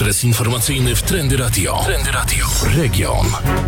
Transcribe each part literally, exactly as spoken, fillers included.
adres informacyjny w Trendy Radio. Trendy Radio. Region.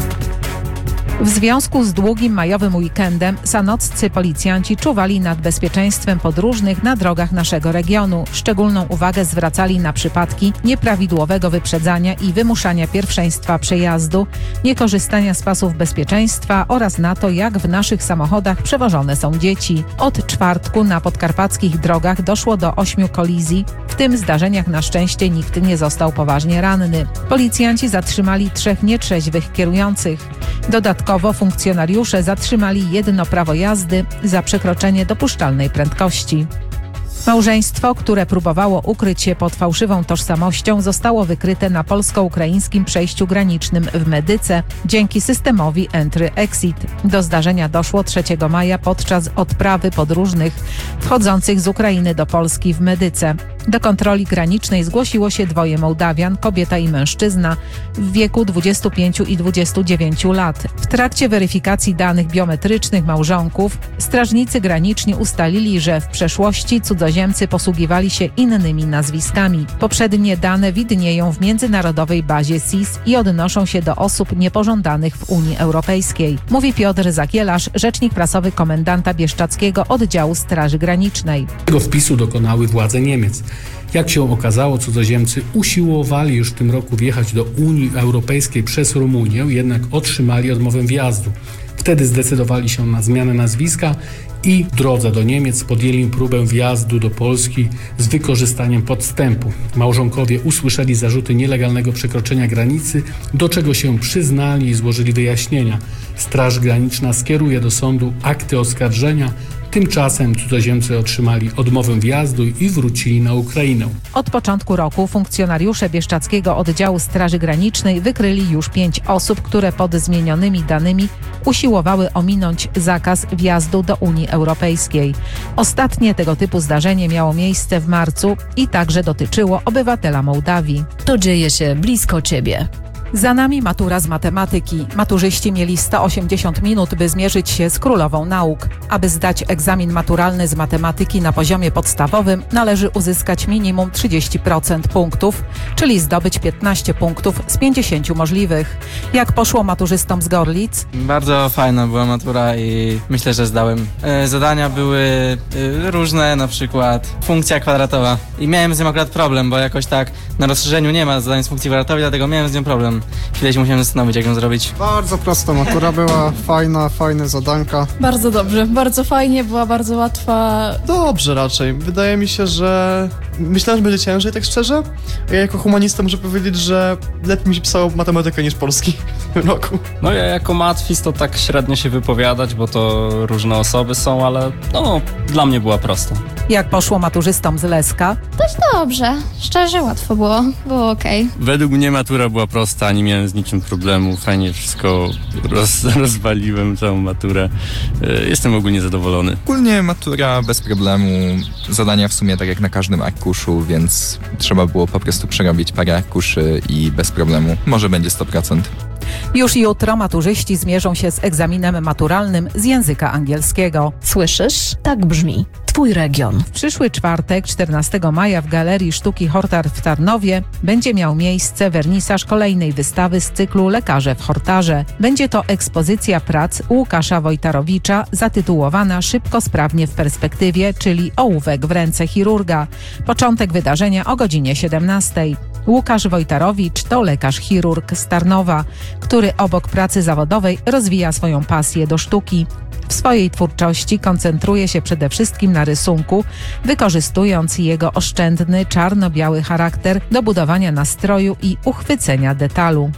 W związku z długim majowym weekendem sanoccy policjanci czuwali nad bezpieczeństwem podróżnych na drogach naszego regionu. Szczególną uwagę zwracali na przypadki nieprawidłowego wyprzedzania i wymuszania pierwszeństwa przejazdu, niekorzystania z pasów bezpieczeństwa oraz na to, jak w naszych samochodach przewożone są dzieci. Od czwartku na podkarpackich drogach doszło do ośmiu kolizji. W tym zdarzeniach na szczęście nikt nie został poważnie ranny. Policjanci zatrzymali trzech nietrzeźwych kierujących. Dodatkowo funkcjonariusze zatrzymali jedno prawo jazdy za przekroczenie dopuszczalnej prędkości. Małżeństwo, które próbowało ukryć się pod fałszywą tożsamością, zostało wykryte na polsko-ukraińskim przejściu granicznym w Medyce dzięki systemowi Entry-Exit. Do zdarzenia doszło trzeciego maja podczas odprawy podróżnych wchodzących z Ukrainy do Polski w Medyce. Do kontroli granicznej zgłosiło się dwoje Mołdawian, kobieta i mężczyzna w wieku dwudziestu pięciu i dwudziestu dziewięciu lat. W trakcie weryfikacji danych biometrycznych małżonków strażnicy graniczni ustalili, że w przeszłości cudzoziemcy posługiwali się innymi nazwiskami. Poprzednie dane widnieją w międzynarodowej bazie S I S i odnoszą się do osób niepożądanych w Unii Europejskiej. Mówi Piotr Zakielarz, rzecznik prasowy komendanta bieszczadzkiego oddziału Straży Granicznej. Tego wpisu dokonały władze Niemiec. Jak się okazało, cudzoziemcy usiłowali już w tym roku wjechać do Unii Europejskiej przez Rumunię, jednak otrzymali odmowę wjazdu. Wtedy zdecydowali się na zmianę nazwiska i w drodze do Niemiec podjęli próbę wjazdu do Polski z wykorzystaniem podstępu. Małżonkowie usłyszeli zarzuty nielegalnego przekroczenia granicy, do czego się przyznali i złożyli wyjaśnienia. Straż Graniczna skieruje do sądu akty oskarżenia. Tymczasem cudzoziemcy otrzymali odmowę wjazdu i wrócili na Ukrainę. Od początku roku funkcjonariusze bieszczadzkiego oddziału Straży Granicznej wykryli już pięć osób, które pod zmienionymi danymi usiłowały ominąć zakaz wjazdu do Unii Europejskiej. Ostatnie tego typu zdarzenie miało miejsce w marcu i także dotyczyło obywatela Mołdawii. To dzieje się blisko ciebie. Za nami matura z matematyki. Maturzyści mieli sto osiemdziesiąt minut, by zmierzyć się z królową nauk. Aby zdać egzamin maturalny z matematyki na poziomie podstawowym, należy uzyskać minimum trzydzieści procent punktów, czyli zdobyć piętnaście punktów z pięćdziesięciu możliwych. Jak poszło maturzystom z Gorlic? Bardzo fajna była matura i myślę, że zdałem. E, zadania były e, różne, na przykład funkcja kwadratowa. I miałem z nią akurat problem, bo jakoś tak na rozszerzeniu nie ma zadań z funkcji kwadratowej, dlatego miałem z nią problem. Chwilę się musiałem zastanowić, jak ją zrobić. Bardzo prosta matura była, fajna, fajne zadanka. Bardzo dobrze, bardzo fajnie, była bardzo łatwa. Dobrze raczej. Wydaje mi się, że myślałem, że będzie ciężej, tak szczerze. Ja jako humanista muszę powiedzieć, że lepiej mi się pisało matematykę niż polski w tym roku. No ja jako matwis to tak średnio się wypowiadać, bo to różne osoby są, ale no dla mnie była prosta. Jak poszło maturzystom z Leska? Dość dobrze, szczerze łatwo było, było okej. Okay. Według mnie matura była prosta, nie miałem z niczym problemu, fajnie wszystko roz, rozwaliłem, całą maturę. Jestem ogólnie zadowolony. Ogólnie matura bez problemu, zadania w sumie tak jak na każdym arkuszu, więc trzeba było po prostu przerobić parę arkuszy i bez problemu. Może będzie sto procent. Już jutro maturzyści zmierzą się z egzaminem maturalnym z języka angielskiego. Słyszysz? Tak brzmi Twój region. W przyszły czwartek, czternastego maja w Galerii Sztuki Hortar w Tarnowie będzie miał miejsce wernisaż kolejnej wystawy z cyklu Lekarze w Hortarze. Będzie to ekspozycja prac Łukasza Wojtarowicza zatytułowana Szybko, sprawnie w perspektywie, czyli ołówek w ręce chirurga. Początek wydarzenia o godzinie siedemnastej. Łukasz Wojtarowicz to lekarz-chirurg z Tarnowa, który obok pracy zawodowej rozwija swoją pasję do sztuki. W swojej twórczości koncentruje się przede wszystkim na rysunku, wykorzystując jego oszczędny, czarno-biały charakter do budowania nastroju i uchwycenia detalu.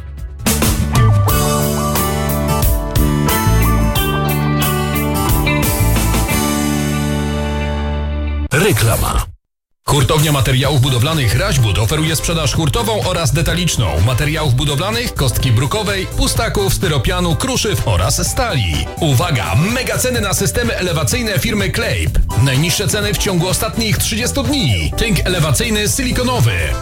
Reklama. Hurtownia Materiałów Budowlanych Raźbud oferuje sprzedaż hurtową oraz detaliczną materiałów budowlanych, kostki brukowej, pustaków, styropianu, kruszyw oraz stali. Uwaga! Mega ceny na systemy elewacyjne firmy Klejp. Najniższe ceny w ciągu ostatnich trzydziestu dni. Tynk elewacyjny silikonowy.